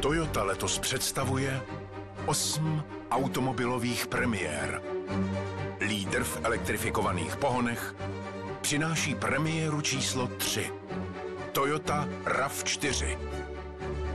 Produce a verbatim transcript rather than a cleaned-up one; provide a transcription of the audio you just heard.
Toyota letos představuje osm automobilových premiér. Lídr v elektrifikovaných pohonech přináší premiéru číslo tři. Toyota RAV čtyři.